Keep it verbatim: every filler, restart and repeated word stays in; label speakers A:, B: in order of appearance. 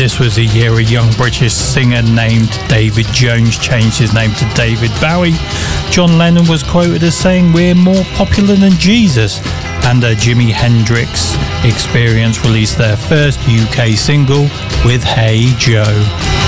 A: This was a year a young British singer named David Jones changed his name to David Bowie. John Lennon was quoted as saying, "We're more popular than Jesus." And uh, Jimi Hendrix Experience released their first U K single with Hey Joe.